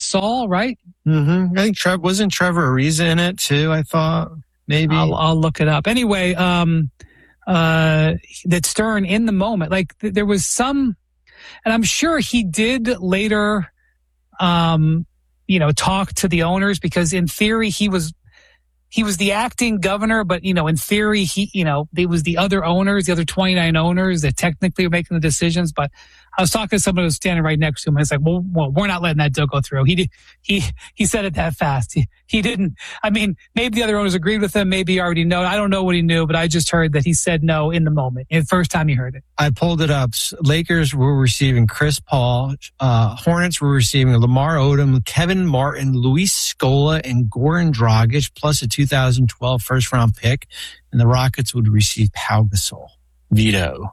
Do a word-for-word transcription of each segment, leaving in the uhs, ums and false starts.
Gasol, right? Mm-hmm. I think Trev wasn't Trevor Ariza in it too. I thought maybe I'll, I'll look it up. Anyway, um, uh, that Stern in the moment, like th- there was some, and I'm sure he did later, um, you know, talk to the owners because in theory he was. He was the acting governor, but, you know, in theory, he, you know, it was the other owners, the other twenty-nine owners that technically were making the decisions. But I was talking to someone who was standing right next to him. And it's like, well, well, we're not letting that deal go through. He did, he, he said it that fast. He, he didn't, I mean, maybe the other owners agreed with him. Maybe he already know. I don't know what he knew, but I just heard that he said no in the moment. The first time he heard it. I pulled it up. Lakers were receiving Chris Paul. Uh, Hornets were receiving Lamar Odom, Kevin Martin, Luis Scola, and Goran Dragic, plus a two thousand twelve first round pick. And the Rockets would receive Pau Gasol. Veto.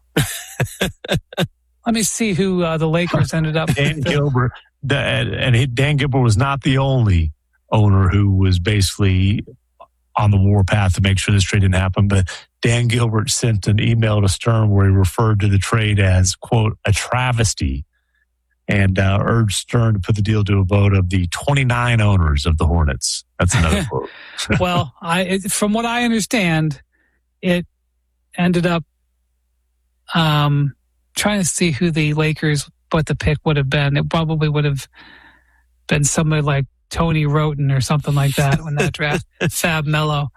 Let me see who uh, the Lakers ended up Dan with. Gilbert, the, and he, Dan Gilbert was not the only owner who was basically on the warpath to make sure this trade didn't happen. But Dan Gilbert sent an email to Stern where he referred to the trade as, quote, a travesty, and uh, urged Stern to put the deal to a vote of the twenty-nine owners of the Hornets. That's another quote. Well, I, it, from what I understand, it ended up um, trying to see who the Lakers, what the pick would have been. It probably would have been somebody like Tony Roten or something like that when that draft. Fab Mello.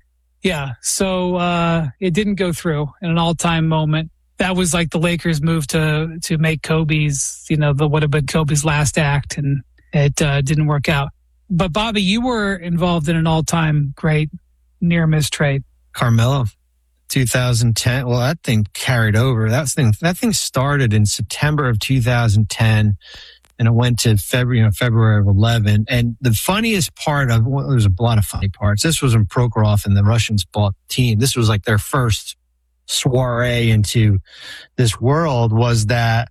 Yeah. So uh, it didn't go through in an all-time moment. That was like the Lakers' move to to make Kobe's, you know, the would have been Kobe's last act, and it uh, didn't work out. But Bobby, you were involved in an all-time great near miss trade. Carmelo, two thousand ten. Well, that thing carried over. That thing that thing started in September of two thousand ten, and it went to February, you know, February of eleven. And the funniest part of well, there's a lot of funny parts. This was when Prokhorov and the Russians bought the team. This was like their first soiree into this world. Was that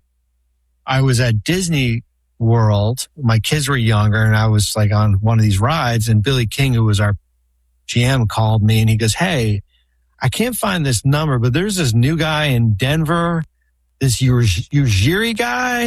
I was at Disney World. My kids were younger, and I was like on one of these rides, and Billy King, who was our G M, called me and he goes, "Hey, I can't find this number, but there's this new guy in Denver, this Ujiri guy,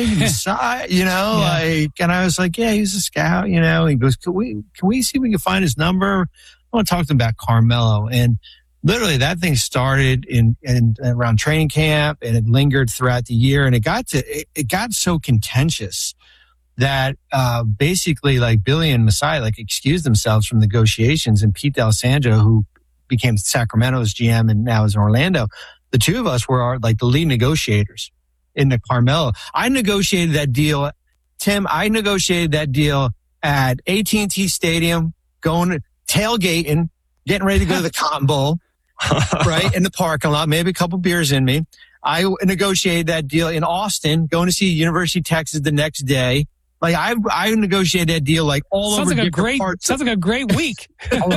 you know, yeah. like," and I was like, "Yeah, he's a scout, you know." He goes, "Can we, can we see if we can find his number? I want to talk to him about Carmelo." And literally that thing started in, in around training camp, and it lingered throughout the year. And it got to, it, it got so contentious that uh, basically like Billy and Masai like excused themselves from negotiations, and Pete D'Alessandro, who became Sacramento's G M and now is in Orlando, the two of us were our, like the lead negotiators in the Carmelo. I negotiated that deal. Tim, I negotiated that deal at A T and T Stadium, going tailgating, getting ready to go to the Cotton Bowl, right, in the parking lot, maybe a couple beers in me. I negotiated that deal in Austin, going to see University of Texas the next day. Like I, I negotiated that deal like all sounds over like a different great, parts. Sounds like a great week. I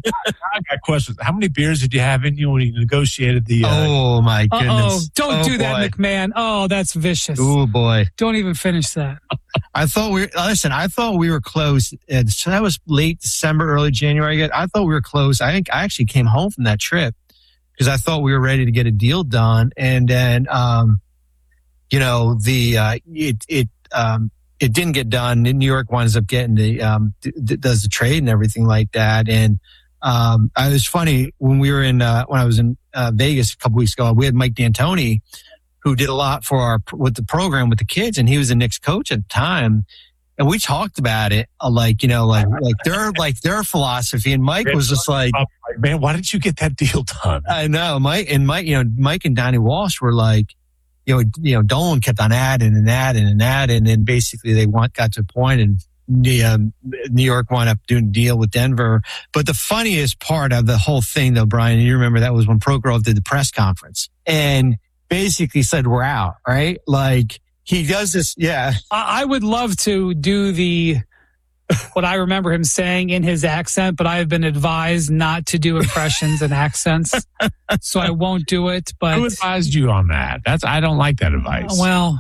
got questions. How many beers did you have in you when you negotiated the? Uh, oh my goodness! Oh, don't oh, do that, boy. McMahon. Oh, that's vicious. Oh boy! Don't even finish that. I thought we listen. I thought we were close. And so that was late December, early January. I thought we were close. I think I actually came home from that trip because I thought we were ready to get a deal done. And then, um, you know, the uh, it it. Um, It didn't get done. New York winds up getting the, um, d- does the trade and everything like that. And, um, I was funny when we were in, uh, when I was in, uh, Vegas a couple weeks ago, we had Mike D'Antoni, who did a lot for our, with the program with the kids. And he was the Knicks coach at the time. And we talked about it, uh, like, you know, like, like their, like their philosophy. And Mike was just like, man, why didn't you get that deal done? I know. Mike and Mike, you know, Mike and Donnie Walsh were like, you know, you know, Dolan kept on adding and adding and adding, and then basically they want got to a point, and the, um, New York wound up doing a deal with Denver. But the funniest part of the whole thing, though, Brian, you remember that was when Prokhorov did the press conference and basically said, "We're out," right? Like he does this, yeah. I, I would love to do the what I remember him saying in his accent, but I have been advised not to do impressions and accents, so I won't do it. But who advised you on that? That's I don't like that advice. Uh, well,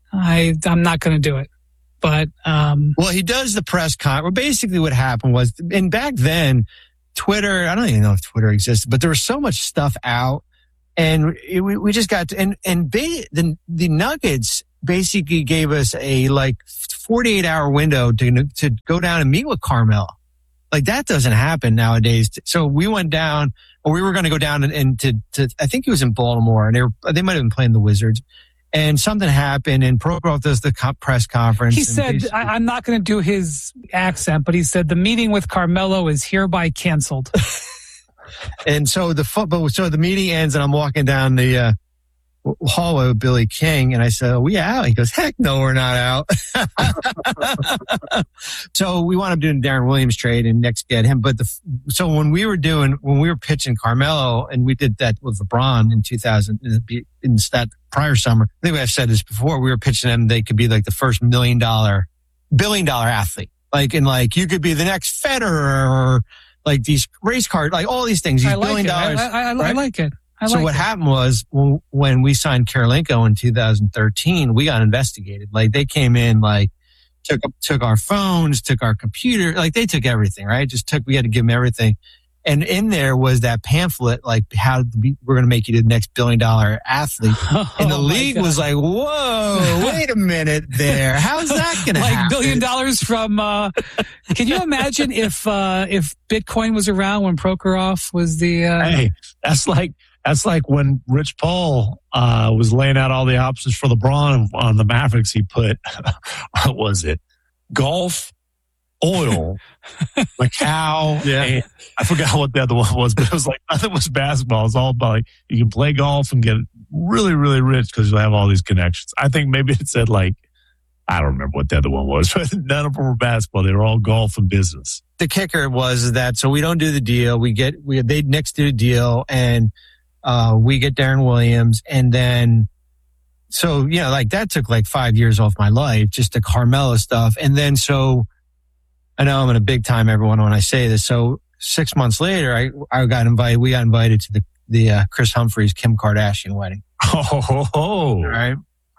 I I'm not going to do it. But um, well, he does the press con. Well, basically, what happened was, and back then, Twitter. I don't even know if Twitter existed, but there was so much stuff out, and it, we we just got to, and and they, the the Nuggets basically gave us a like forty-eight hour window to to go down and meet with Carmelo. Like that doesn't happen nowadays. So we went down, or we were going to go down and, and to, to, I think he was in Baltimore, and they were, they might have been playing the Wizards. And something happened, and Prokhorov does the co- press conference. He said, I, I'm not going to do his accent, but he said the meeting with Carmelo is hereby canceled. And so the football, so the meeting ends, and I'm walking down the uh, hallway with Billy King, and I said, "Are we out?" He goes, "Heck no, we're not out." So we wound up doing Darren Williams trade and next get him. But the so when we were doing when we were pitching Carmelo, and we did that with LeBron in two thousand in that prior summer. I think I've said this before. We were pitching them; they could be like the first million dollar, billion dollar athlete. Like and like you could be the next Federer or like these race cars, like all these things. These I like billion it. dollars. I, I, I, right? I like it. I so like what it. happened was when we signed Karolinko in two thousand thirteen, we got investigated. Like they came in, like took took our phones, took our computer, like they took everything, right? Just took. We had to give them everything. And in there was that pamphlet, like how to be, we're going to make you the next billion dollar athlete. Oh, and the league was like, whoa, wait a minute there. How's that going to like happen? billion dollars from, uh, can you imagine if, uh, if Bitcoin was around when Prokhorov was the, uh, Hey, that's like, that's like when Rich Paul, uh, was laying out all the options for LeBron on the Mavericks. He put, what was it? Golf, oil, Macau. Yeah. And I forgot what the other one was, but it was like nothing was basketball. It was all about like you can play golf and get really, really rich because you'll have all these connections. I think maybe it said like, I don't remember what the other one was, but none of them were basketball. They were all golf and business. The kicker was that so we don't do the deal. We get we they next do the deal, and uh, we get Darren Williams, and then so you know like that took like five years off my life, just the Carmelo stuff, and then so. I know I'm in a big time, everyone, when I say this. So six months later, I I got invited. We got invited to the the uh, Chris Humphries Kim Kardashian wedding. Oh, ho, ho. Right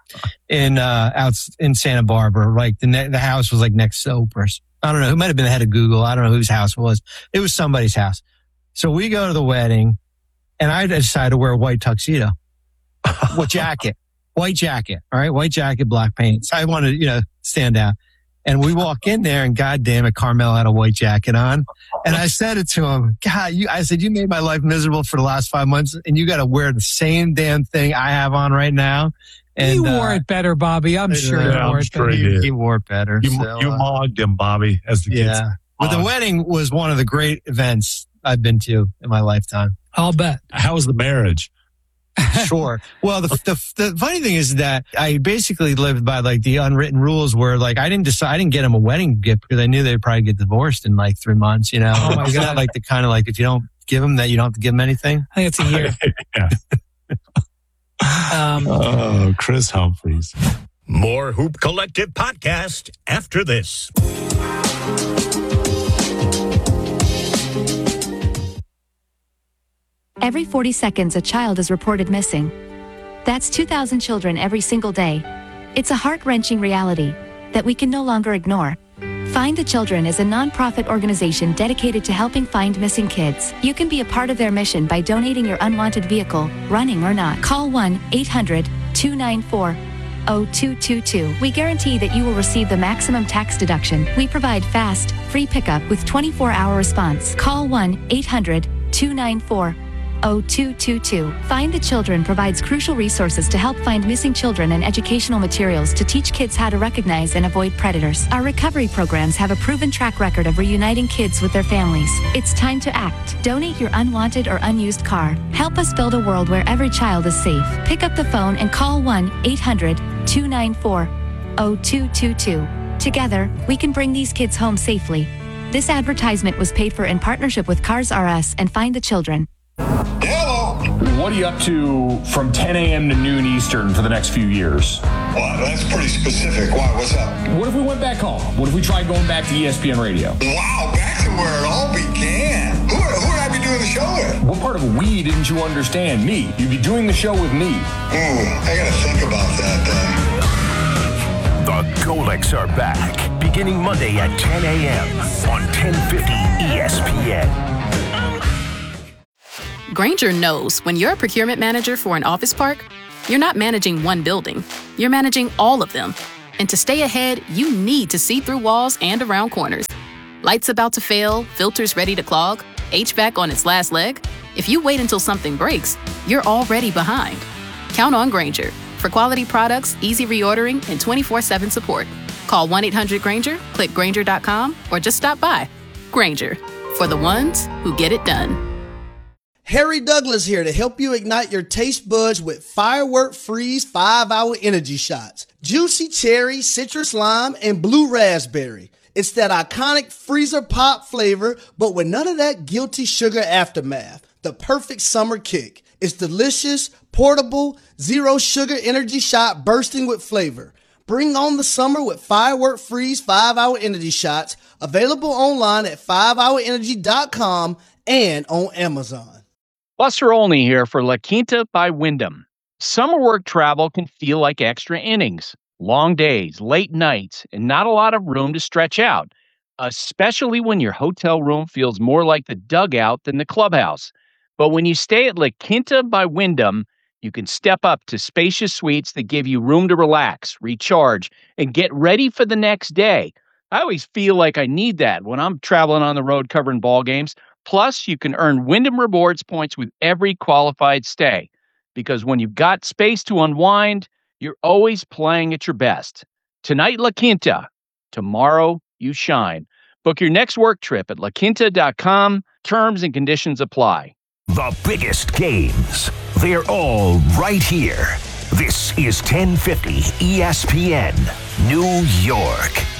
in uh, out in Santa Barbara. Like the ne- the house was like next to Oprah's. I don't know. Who might have been the head of Google. I don't know whose house it was. It was somebody's house. So we go to the wedding, and I decided to wear a white tuxedo, what jacket, white jacket. All right, white jacket, black paint. So I wanted to, you know, stand out. And we walk in there, and God damn it, Carmelo had a white jacket on. And I said it to him, God, you, I said, you made my life miserable for the last five months, and you got to wear the same damn thing I have on right now. And he wore uh, it better, Bobby. I'm sure yeah, he wore I'm it sure better. he he, did. he wore it better. You, so, you uh, mogged him, Bobby, as the kids. yeah. But the wedding was one of the great events I've been to in my lifetime. I'll bet. How was the marriage? Sure. Well, the, the the funny thing is that I basically lived by like the unwritten rules where like I didn't decide, I didn't get them a wedding gift because I knew they'd probably get divorced in like three months, you know? Oh my It's God. not like the kind of like if you don't give them that, you don't have to give them anything. I think it's a year. Yeah. Um, Oh, Chris Humphries. More Hoop Collective podcast after this. Every forty seconds, a child is reported missing. That's two thousand children every single day. It's a heart-wrenching reality that we can no longer ignore. Find the Children is a non-profit organization dedicated to helping find missing kids. You can be a part of their mission by donating your unwanted vehicle, running or not. Call one eight hundred two nine four oh two two two. We guarantee that you will receive the maximum tax deduction. We provide fast, free pickup with twenty-four hour response. Call one eight hundred two nine four oh two two two. Find the Children provides crucial resources to help find missing children and educational materials to teach kids how to recognize and avoid predators. Our recovery programs have a proven track record of reuniting kids with their families. It's time to act. Donate your unwanted or unused car. Help us build a world where every child is safe. Pick up the phone and call one eight hundred two nine four oh two two two. Together, we can bring these kids home safely. This advertisement was paid for in partnership with Cars R Us and Find the Children. Hello. What are you up to from ten a.m. to noon Eastern for the next few years? Well, that's pretty specific. Why? What's up? What if we went back home? What if we tried going back to E S P N Radio? Wow, back to where it all began. Who, who would I be doing the show with? What part of we didn't you understand? Me. You'd be doing the show with me. Hmm, I gotta think about that then. The Golics are back, beginning Monday at ten a.m. on ten fifty E S P N. Grainger knows when you're a procurement manager for an office park, you're not managing one building, you're managing all of them. And to stay ahead, you need to see through walls and around corners. Lights about to fail, filters ready to clog, H V A C on its last leg? If you wait until something breaks, you're already behind. Count on Grainger for quality products, easy reordering, and twenty-four seven support. Call one eight hundred Grainger, click Grainger dot com, or just stop by. Grainger, for the ones who get it done. Harry Douglas here to help you ignite your taste buds with Firework Freeze five hour Energy Shots. Juicy cherry, citrus lime, and blue raspberry. It's that iconic freezer pop flavor, but with none of that guilty sugar aftermath. The perfect summer kick. It's delicious, portable, zero sugar energy shot bursting with flavor. Bring on the summer with Firework Freeze five hour Energy Shots. Available online at five hour energy dot com and on Amazon. Buster Olney here for La Quinta by Wyndham. Summer work travel can feel like extra innings. Long days, late nights, and not a lot of room to stretch out, especially when your hotel room feels more like the dugout than the clubhouse. But when you stay at La Quinta by Wyndham, you can step up to spacious suites that give you room to relax, recharge, and get ready for the next day. I always feel like I need that when I'm traveling on the road covering ball games. Plus, you can earn Wyndham Rewards points with every qualified stay. Because when you've got space to unwind, you're always playing at your best. Tonight, La Quinta. Tomorrow, you shine. Book your next work trip at la quinta dot com. Terms and conditions apply. The biggest games. They're all right here. This is ten fifty E S P N New York.